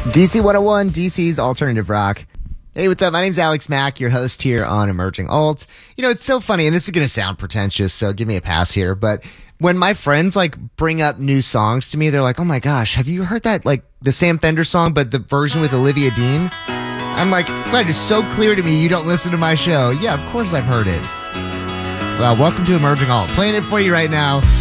DC 101, DC's Alternative Rock. Hey, what's up? My name's Alex Mack, your host here on Emerging Alt. You know, it's so funny, and this is going to sound pretentious, so give me a pass here, but when my friends, bring up new songs to me, they're like, oh my gosh, have you heard that, the Sam Fender song, but the version with Olivia Dean? I'm like, what, it's so clear to me you don't listen to my show. Yeah, of course I've heard it. Well, welcome to Emerging Alt. Playing it for you right now.